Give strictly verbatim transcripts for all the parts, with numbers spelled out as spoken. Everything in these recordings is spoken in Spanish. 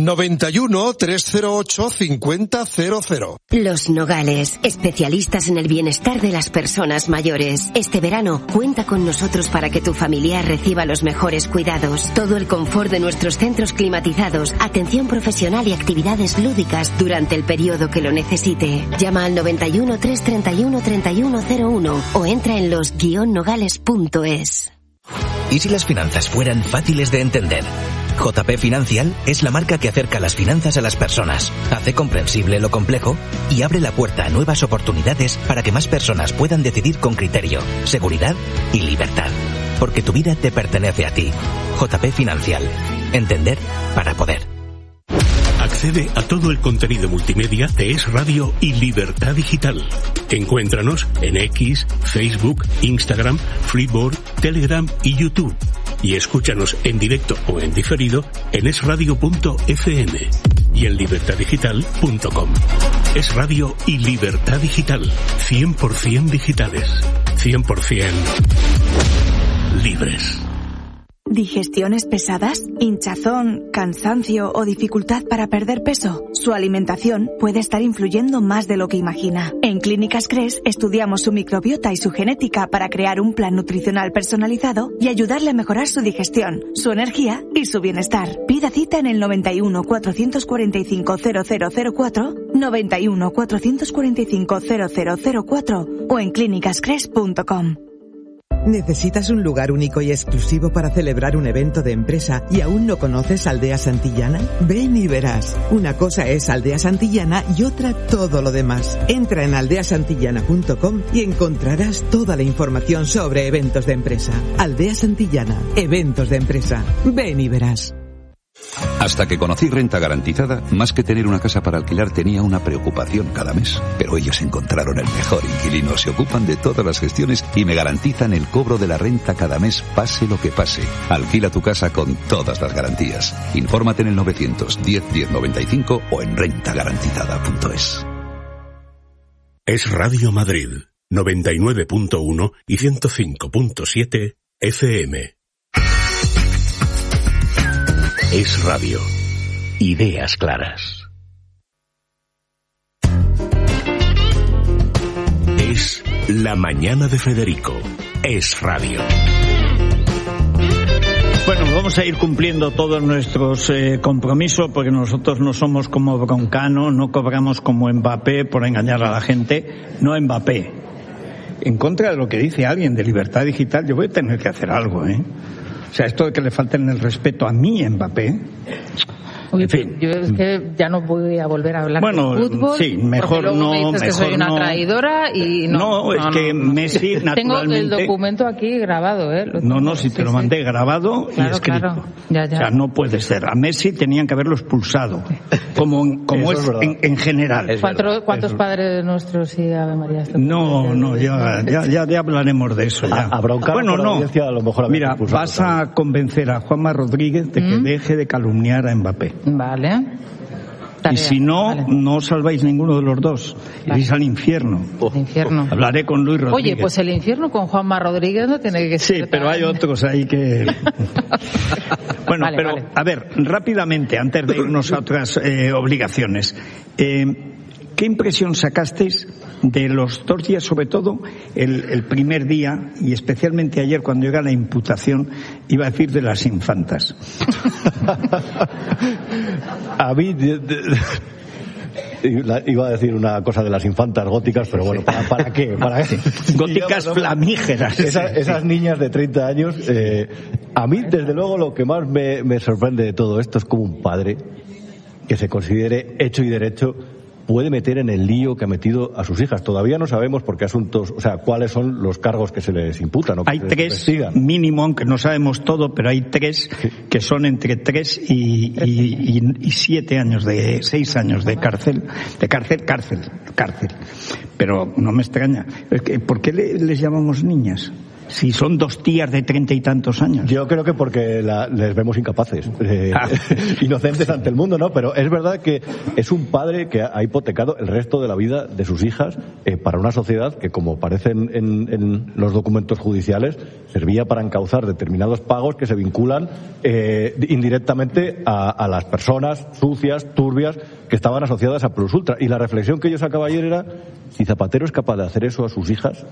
noventa y uno, trescientos ocho, cincuenta cero cero. Los Nogales, especialistas en el bienestar de las personas mayores. Este verano, cuenta con nosotros para que tu familiar reciba los mejores cuidados. Todo el confort de nuestros centros climatizados, atención profesional y actividades lúdicas durante el periodo que lo necesite. Llama al noventa y uno, trescientos treinta y uno, treinta y uno cero uno o entra en los guion nogales punto es. ¿Y si las finanzas fueran fáciles de entender? J P Financial es la marca que acerca las finanzas a las personas, hace comprensible lo complejo y abre la puerta a nuevas oportunidades para que más personas puedan decidir con criterio, seguridad y libertad. Porque tu vida te pertenece a ti. J P Financial. Entender para poder. Accede a todo el contenido multimedia de Es Radio y Libertad Digital. Encuéntranos en X, Facebook, Instagram, Freeboard, Telegram y YouTube. Y escúchanos en directo o en diferido en es radio punto efe eme y en libertad digital punto com. Es Radio y Libertad Digital. cien por ciento digitales. cien por ciento libres. ¿Digestiones pesadas? ¿Hinchazón, cansancio o dificultad para perder peso? Su alimentación puede estar influyendo más de lo que imagina. En Clínicas Cres estudiamos su microbiota y su genética para crear un plan nutricional personalizado y ayudarle a mejorar su digestión, su energía y su bienestar. Pida cita en el noventa y uno, cuatrocientos cuarenta y cinco, cero cero cero cuatro, noventa y uno, cuatrocientos cuarenta y cinco, cero cero cero cuatro o en clínicas cres punto com. ¿Necesitas un lugar único y exclusivo para celebrar un evento de empresa y aún no conoces Aldea Santillana? Ven y verás. Una cosa es Aldea Santillana y otra todo lo demás. Entra en aldea santillana punto com y encontrarás toda la información sobre eventos de empresa. Aldea Santillana, eventos de empresa. Ven y verás. Hasta que conocí Renta Garantizada, más que tener una casa para alquilar tenía una preocupación cada mes. Pero ellos encontraron el mejor inquilino, se ocupan de todas las gestiones y me garantizan el cobro de la renta cada mes, pase lo que pase. Alquila tu casa con todas las garantías. Infórmate en el novecientos diez, diez noventa y cinco o en renta garantizada punto es. Es Radio Madrid, noventa y nueve punto uno y ciento cinco punto siete efe eme. Es Radio. Ideas claras. Es La Mañana de Federico. Es Radio. Bueno, vamos a ir cumpliendo todos nuestros eh, compromisos porque nosotros no somos como Broncano, no cobramos como Mbappé por engañar a la gente. No Mbappé. En contra de lo que dice alguien de Libertad Digital, yo voy a tener que hacer algo, ¿eh? O sea, esto de que le falten el respeto a mí, Mbappé. Uy, en fin. Yo es que ya no voy a volver a hablar bueno, de fútbol. Sí, mejor luego no. Me dices mejor que soy una no. traidora y no. No, es no, que no, no. Messi naturalmente. Tengo el documento aquí grabado, ¿eh? Lo no, no, si sí, te lo sí. mandé grabado claro, y escrito. Claro. Ya, ya. O sea, no puede ser. A Messi tenían que haberlo expulsado, como, como es, es en, en general. ¿Cuántos, ¿cuántos padres nuestros y Ave María? No, no, ya, ya, ya, ya hablaremos de eso. Ya. A, a broncar bueno, no. A lo mejor Mira, vas a convencer a Juanma Rodríguez de que ¿Mm? deje de calumniar a Mbappé. Vale. Tarea, y si no, vale. no os salváis ninguno de los dos. Vale. Iréis al infierno. Oh. infierno. Hablaré con Luis Rodríguez. Oye, pues el infierno con Juanma Rodríguez no tiene que ser. Sí, pero hay otros ahí que... bueno, vale, pero vale. a ver, rápidamente, antes de irnos a otras eh, obligaciones. Eh, ¿Qué impresión sacasteis de los dos días, sobre todo el, el primer día y especialmente ayer cuando llega la imputación, iba a decir de las infantas? A mí de, de, iba a decir una cosa de las infantas góticas, pero bueno, ¿para, para qué? ¿Para qué? Góticas ¿no? flamígeras. Esa, esas niñas de treinta años, eh, a mí desde luego lo que más me, me sorprende de todo esto es como un padre que se considere hecho y derecho puede meter en el lío que ha metido a sus hijas. Todavía no sabemos por qué asuntos, o sea, cuáles son los cargos que se les imputan. ¿no? Hay tres mínimo, aunque no sabemos todo, pero hay tres sí. que son entre tres y, y, y, y siete años de, seis años de cárcel, de cárcel, cárcel, cárcel. Pero no me extraña. Es que, ¿por qué le, les llamamos niñas? Si son dos tías de treinta y tantos años. Yo creo que porque la, les vemos incapaces, eh, ah. inocentes ante el mundo, ¿no? Pero es verdad que es un padre que ha hipotecado el resto de la vida de sus hijas eh, para una sociedad que, como parece en, en, en los documentos judiciales, servía para encauzar determinados pagos que se vinculan eh, indirectamente a, a las personas sucias, turbias, que estaban asociadas a Plus Ultra. Y la reflexión que yo sacaba ayer era, si Zapatero es capaz de hacer eso a sus hijas,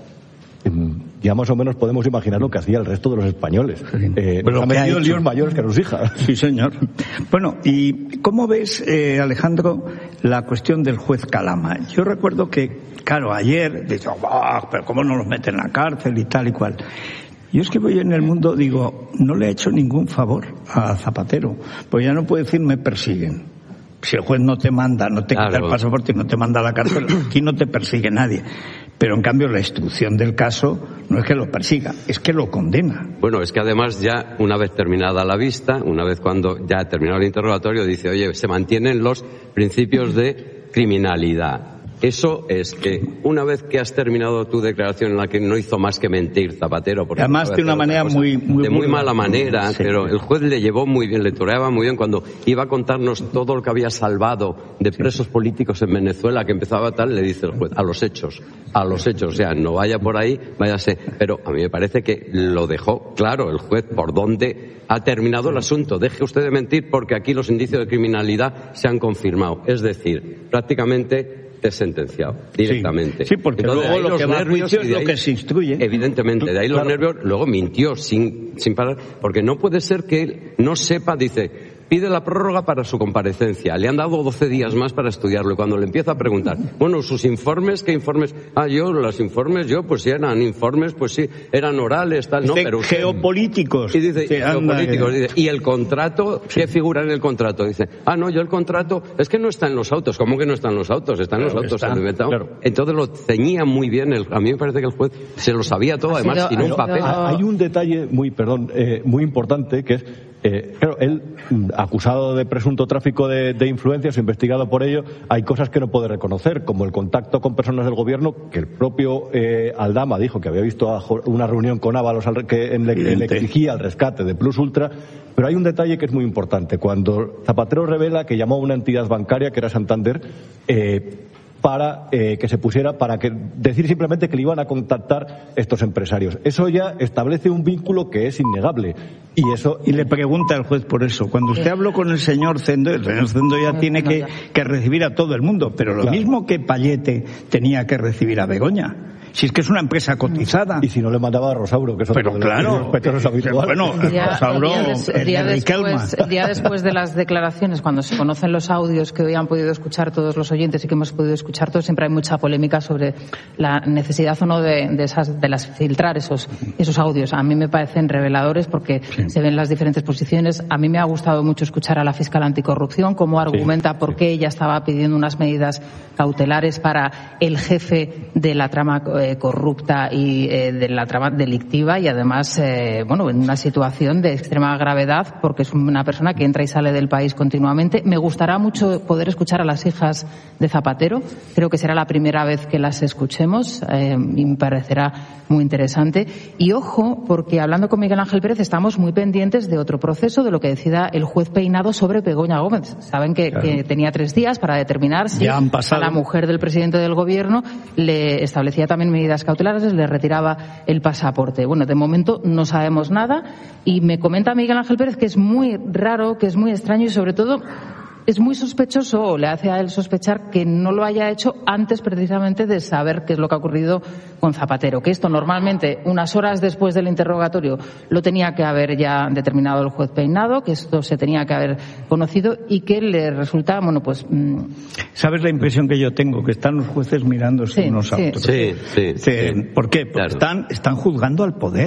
ya más o menos podemos imaginar lo que hacía el resto de los españoles. Eh, Pero ha metido en líos mayores que a sus hijas. Sí, señor. Bueno, ¿y cómo ves, eh, Alejandro, la cuestión del juez Calama? Yo recuerdo que, claro, ayer, dice, oh, pero ¿cómo no los meten en la cárcel y tal y cual? Yo es que voy en el mundo, digo, no le he hecho ningún favor a Zapatero, pues ya no puede decir me persiguen. Si el juez no te manda, no te quita el pasaporte y no te manda a la cárcel, aquí no te persigue nadie. Pero en cambio la instrucción del caso no es que lo persiga, es que lo condena. Bueno, es que además ya una vez terminada la vista, una vez cuando ya ha terminado el interrogatorio, dice, oye, se mantienen los principios de criminalidad. Eso es que una vez que has terminado tu declaración en la que no hizo más que mentir Zapatero, porque además de una manera cosa, muy, muy de muy mala manera, sí, pero el juez le llevó muy bien, le toreaba muy bien cuando iba a contarnos todo lo que había salvado de presos sí. políticos en Venezuela, que empezaba tal, le dice el juez, a los hechos, a los hechos, o sea, no vaya por ahí, váyase. Pero a mí me parece que lo dejó claro el juez por dónde ha terminado el asunto. Deje usted de mentir porque aquí los indicios de criminalidad se han confirmado. Es decir, prácticamente es sentenciado directamente. Sí, sí, porque entonces, luego lo que va a juicio es lo ahí, que se instruye. Evidentemente, de ahí claro. los nervios, luego mintió sin, sin parar, porque no puede ser que él no sepa, dice, pide la prórroga para su comparecencia, le han dado doce días más para estudiarlo, y cuando le empieza a preguntar, bueno, sus informes, ¿qué informes? Ah, yo, los informes, yo, pues sí, eran informes, pues sí, eran orales, tal, no, pero usted, geopolíticos. Y dice, sí, geopolíticos, anda, dice, ¿y el contrato? ¿Qué sí. figura en el contrato? Dice, ah, no, yo el contrato, es que no está en los autos. ¿Cómo que no está en los autos? Está en claro, los autos, está, inventado. Claro. Entonces lo ceñía muy bien, el, a mí me parece que el juez se lo sabía todo, además, sido, sin un papel. Hay un detalle muy, perdón, eh, muy importante, que es, Eh, claro, él, acusado de presunto tráfico de, de influencias, investigado por ello, hay cosas que no puede reconocer, como el contacto con personas del gobierno, que el propio eh, Aldama dijo que había visto a una reunión con Ábalos al, que en le, le exigía el rescate de Plus Ultra. Pero hay un detalle que es muy importante. Cuando Zapatero revela que llamó a una entidad bancaria, que era Santander, eh, para eh, que se pusiera, para que decir simplemente que le iban a contactar estos empresarios. Eso ya establece un vínculo que es innegable. Y eso y le pregunta al juez por eso. Cuando usted habló con el señor Zendo, el señor Zendo ya tiene que, que recibir a todo el mundo, pero lo claro. mismo que Payete tenía que recibir a Begoña. Si es que es una empresa cotizada. Y si no le mandaba a Rosauro, que es otro de los petros habituales. Bueno, día, Rosauro, el día, des, el día después, el día después de las declaraciones, cuando se conocen los audios que hoy han podido escuchar todos los oyentes y que hemos podido escuchar todos, siempre hay mucha polémica sobre la necesidad o no de, de esas, de las filtrar esos, esos audios. A mí me parecen reveladores porque sí. se ven las diferentes posiciones. A mí me ha gustado mucho escuchar a la fiscal anticorrupción, cómo argumenta sí, por qué sí. ella estaba pidiendo unas medidas cautelares para el jefe de la trama eh, corrupta y eh, de la trama delictiva y además, eh, bueno, en una situación de extrema gravedad porque es una persona que entra y sale del país continuamente. Me gustará mucho poder escuchar a las hijas de Zapatero. Creo que será la primera vez que las escuchemos eh, y me parecerá muy interesante. Y ojo, porque hablando con Miguel Ángel Pérez estamos muy pendientes de otro proceso, de lo que decida el juez Peinado sobre Begoña Gómez. Saben que, claro. que tenía tres días para determinar si a la mujer del presidente del gobierno le establecía también medidas cautelares, le retiraba el pasaporte. Bueno, de momento no sabemos nada y me comenta Miguel Ángel Pérez que es muy raro, que es muy extraño y sobre todo es muy sospechoso, o le hace a él sospechar que no lo haya hecho antes precisamente de saber qué es lo que ha ocurrido con Zapatero, que esto normalmente unas horas después del interrogatorio lo tenía que haber ya determinado el juez Peinado, que esto se tenía que haber conocido y que le resulta, bueno, pues... Mmm... ¿Sabes la impresión que yo tengo? Que están los jueces mirándose sí, unos a sí. otros. Sí, sí. sí. ¿Por qué? Porque claro. están, están juzgando al poder.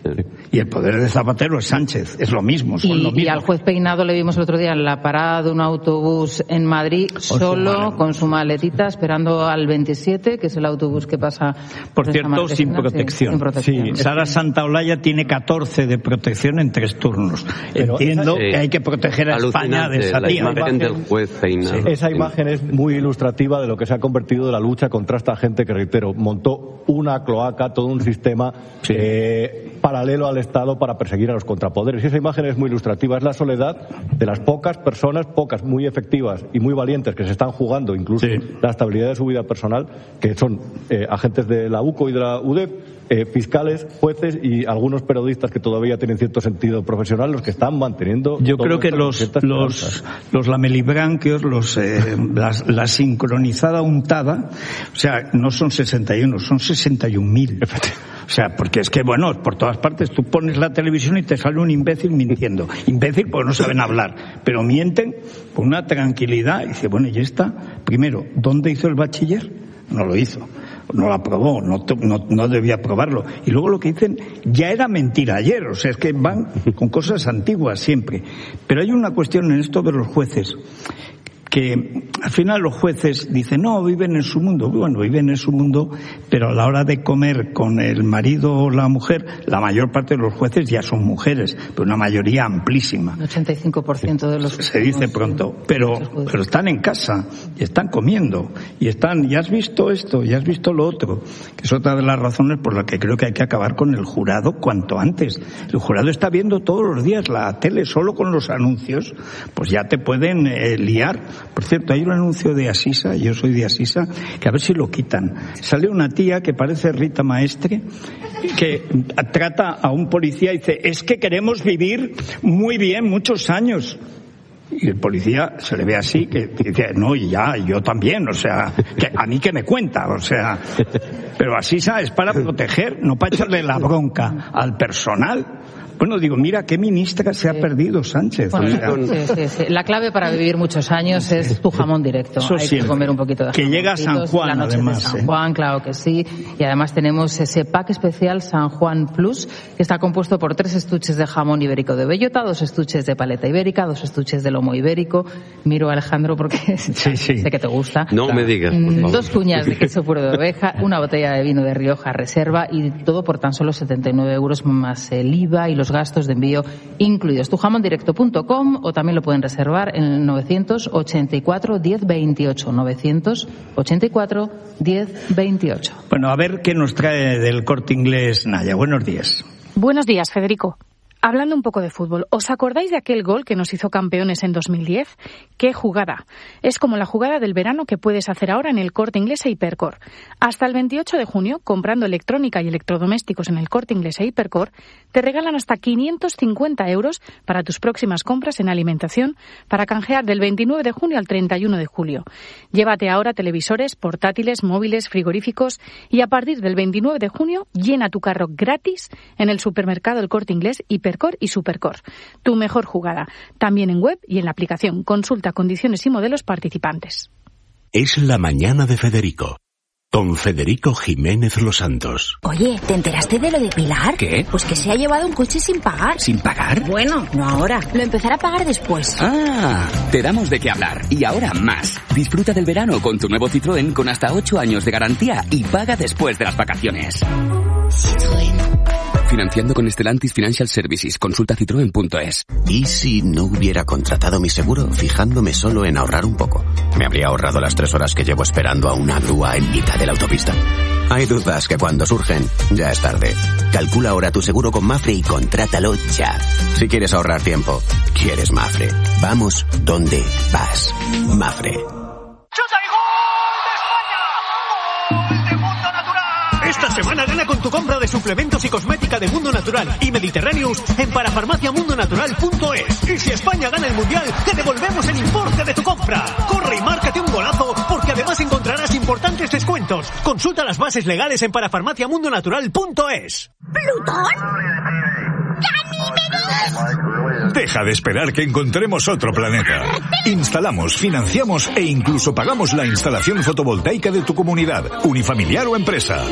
Y el poder de Zapatero es Sánchez, es lo mismo. Son y, lo mismo. y al juez Peinado le vimos el otro día en la parada de un autobús en Madrid, con solo su con su maletita, esperando al veintisiete, que es el autobús que pasa. Por cierto, sin protección. Sí, sin protección. Sí, Sara Santaolalla tiene catorce de protección en tres turnos. Pero Entiendo esa, que hay que proteger a España de esa la tía. imagen del juez Peinado. Sí, esa imagen es muy ilustrativa de lo que se ha convertido la lucha contra esta gente que, reitero, montó una cloaca, todo un sistema sí. eh, paralelo al Estado para perseguir a los contrapoderes. Y esa imagen es muy ilustrativa. Es la soledad de las pocas personas, pocas muy efectivas y muy valientes que se están jugando incluso sí. la estabilidad de su vida personal, que son eh, agentes de la U C O y de la U D E P, eh, fiscales, jueces y algunos periodistas que todavía tienen cierto sentido profesional, los que están manteniendo. Yo creo que los los, los lamelibranquios, los eh, las, la sincronizada untada, o sea, no son sesenta y uno, son sesenta y un mil. O sea, porque es que, bueno, por todas partes tú pones la televisión y te sale un imbécil mintiendo. Imbécil porque no saben hablar, pero mienten con una tranquilidad. Y dice, bueno, y esta, primero, ¿dónde hizo el bachiller? No lo hizo. No lo aprobó, no, no, no debía aprobarlo. Y luego lo que dicen ya era mentira ayer, o sea, es que van con cosas antiguas siempre. Pero hay una cuestión en esto de los jueces, que al final los jueces dicen, no, viven en su mundo. Bueno, viven en su mundo, pero a la hora de comer con el marido o la mujer, la mayor parte de los jueces ya son mujeres, pero una mayoría amplísima. El ochenta y cinco por ciento de los... Se dice pronto, pero, pero están en casa, y están comiendo, y están, ya has visto esto, ya has visto lo otro, que es otra de las razones por las que creo que hay que acabar con el jurado cuanto antes. El jurado está viendo todos los días la tele, solo con los anuncios, pues ya te pueden eh, liar. Por cierto, hay un anuncio de Asisa, yo soy de Asisa, que a ver si lo quitan. Sale una tía que parece Rita Maestre, que trata a un policía y dice, es que queremos vivir muy bien muchos años. Y el policía se le ve así, que dice, no, y ya, yo también, o sea, que a mí que me cuenta, o sea, pero Asisa es para proteger, no para echarle la bronca al personal. Bueno, digo, mira, qué ministra se ha perdido Sánchez. Bueno, o sea, sí, sí, sí. La clave para vivir muchos años es tu jamón directo. Eso Hay sí, que comer un poquito de que llega a San Juan, la noche además. De San ¿eh? Juan, claro que sí. Y además tenemos ese pack especial San Juan Plus, que está compuesto por tres estuches de jamón ibérico de bellota, dos estuches de paleta ibérica, dos estuches de lomo ibérico. Miro a Alejandro porque sí, sí. sé que te gusta. No me digas, por favor. Dos cuñas de queso puro de oveja, una botella de vino de Rioja Reserva y todo por tan solo setenta y nueve euros más el I V A y los gastos de envío incluidos. tu jamón directo punto com o también lo pueden reservar en el novecientos ochenta y cuatro diez veintiocho. novecientos ochenta y cuatro diez veintiocho. Bueno, a ver qué nos trae del Corte Inglés Naya. Buenos días. Buenos días, Federico. Hablando un poco de fútbol, ¿os acordáis de aquel gol que nos hizo campeones en dos mil diez? ¡Qué jugada! Es como la jugada del verano que puedes hacer ahora en el Corte Inglés e Hipercor. Hasta el veintiocho de junio, comprando electrónica y electrodomésticos en el Corte Inglés e Hipercor, te regalan hasta quinientos cincuenta euros para tus próximas compras en alimentación para canjear del veintinueve de junio al treinta y uno de julio. Llévate ahora televisores, portátiles, móviles, frigoríficos y a partir del veintinueve de junio llena tu carro gratis en el supermercado El Corte Inglés, Hipercor y Supercor. Tu mejor jugada. También en web y en la aplicación. Consulta condiciones y modelos participantes. Es la mañana de Federico. Con Federico Jiménez Los Santos. Oye, ¿te enteraste de lo de Pilar? ¿Qué? Pues que se ha llevado un coche sin pagar. ¿Sin pagar? Bueno, no ahora. Lo empezará a pagar después. Ah, te damos de qué hablar. Y ahora más. Disfruta del verano con tu nuevo Citroën con hasta ocho años de garantía y paga después de las vacaciones. Citroën. Financiando con Stellantis Financial Services. Consulta citroen punto es. ¿Y si no hubiera contratado mi seguro fijándome solo en ahorrar un poco? ¿Me habría ahorrado las tres horas que llevo esperando a una grúa en mitad de la autopista? Hay dudas que cuando surgen, ya es tarde. Calcula ahora tu seguro con Mafre y contrátalo ya. Si quieres ahorrar tiempo, quieres Mafre. Vamos donde vas. Mafre. Esta semana gana con tu compra de suplementos y cosmética de Mundo Natural y Mediterráneos en parafarmacia mundo natural punto es. Y si España gana el Mundial, te devolvemos el importe de tu compra. Corre y márcate un golazo, porque además encontrarás importantes descuentos. Consulta las bases legales en parafarmacia mundo natural punto es. ¿Plutón? ¡Ganímedes! Deja de esperar que encontremos otro planeta. Instalamos, financiamos e incluso pagamos la instalación fotovoltaica de tu comunidad, unifamiliar o empresa.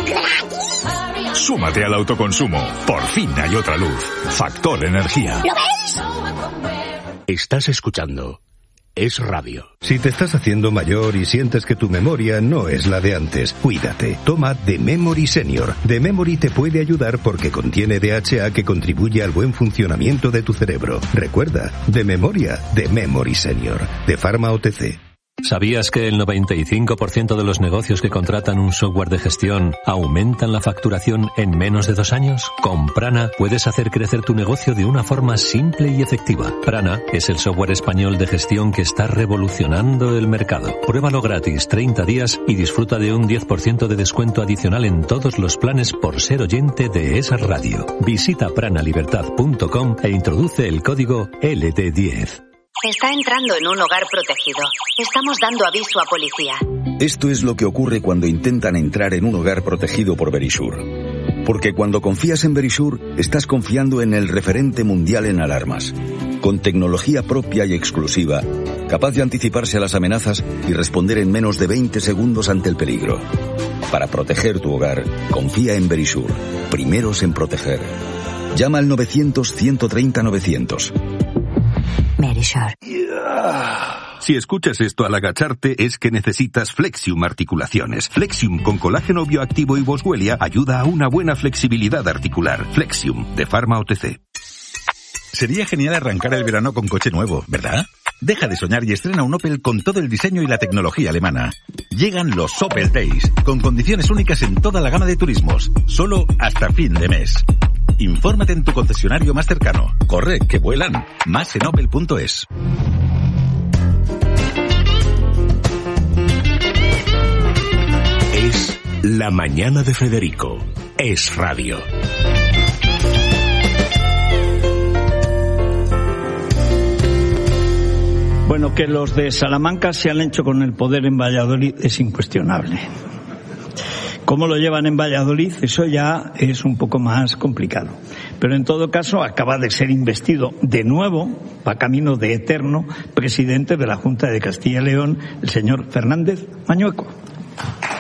Súmate al autoconsumo. Por fin hay otra luz. Factor Energía. ¿Lo ves? Estás escuchando Es Radio. Si te estás haciendo mayor y sientes que tu memoria no es la de antes, cuídate. Toma The Memory Senior. The Memory te puede ayudar porque contiene D H A que contribuye al buen funcionamiento de tu cerebro. Recuerda, de memoria, The Memory Senior. De Pharma O T C. ¿Sabías que el noventa y cinco por ciento de los negocios que contratan un software de gestión aumentan la facturación en menos de dos años? Con Prana puedes hacer crecer tu negocio de una forma simple y efectiva. Prana es el software español de gestión que está revolucionando el mercado. Pruébalo gratis treinta días y disfruta de un diez por ciento de descuento adicional en todos los planes por ser oyente de esa radio. Visita pranalibertad punto com e introduce el código L D diez. Está entrando en un hogar protegido. Estamos dando aviso a policía. Esto es lo que ocurre cuando intentan entrar en un hogar protegido por Verisure. Porque cuando confías en Verisure, estás confiando en el referente mundial en alarmas. Con tecnología propia y exclusiva, capaz de anticiparse a las amenazas y responder en menos de veinte segundos ante el peligro. Para proteger tu hogar, confía en Verisure. Primeros en proteger. Llama al novecientos, ciento treinta, novecientos. Verisure. Si escuchas esto al agacharte es que necesitas Flexium Articulaciones. Flexium con colágeno bioactivo y boswellia ayuda a una buena flexibilidad articular. Flexium, de Pharma O T C. Sería genial arrancar el verano con coche nuevo, ¿verdad? Deja de soñar y estrena un Opel con todo el diseño y la tecnología alemana. Llegan los Opel Days, con condiciones únicas en toda la gama de turismos, solo hasta fin de mes. Infórmate en tu concesionario más cercano. Corre, que vuelan. Más en opel punto es. Es La Mañana de Federico. Es Radio. Bueno, que los de Salamanca se han hecho con el poder en Valladolid es incuestionable. ¿Cómo lo llevan en Valladolid? Eso ya es un poco más complicado. Pero en todo caso acaba de ser investido de nuevo, va camino de eterno, presidente de la Junta de Castilla y León, el señor Fernández Mañueco.